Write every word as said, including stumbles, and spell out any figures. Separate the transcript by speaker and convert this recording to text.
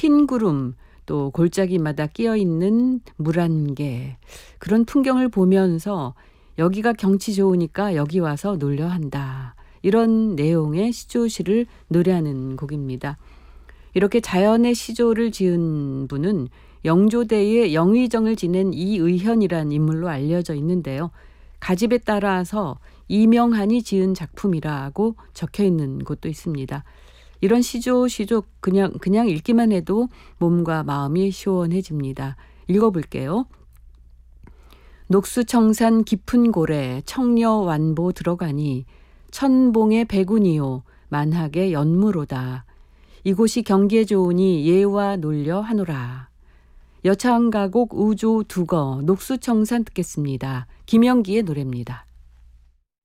Speaker 1: 흰 구름, 또 골짜기마다 끼어있는 물안개, 그런 풍경을 보면서 여기가 경치 좋으니까 여기 와서 놀려 한다. 이런 내용의 시조시를 노래하는 곡입니다. 이렇게 자연의 시조를 지은 분은 영조대의 영의정을 지낸 이의현이란 인물로 알려져 있는데요. 가집에 따라서 이명한이 지은 작품이라고 적혀 있는 곳도 있습니다. 이런 시조 시조 그냥 그냥 읽기만 해도 몸과 마음이 시원해집니다. 읽어볼게요. 녹수청산 깊은 고래 청려완보 들어가니 천봉의 백운이요 만학의 연무로다. 이곳이 경기에 좋으니 예와 놀려 하노라. 여창가곡 우조 두거 녹수청산 듣겠습니다. 김영기의 노래입니다.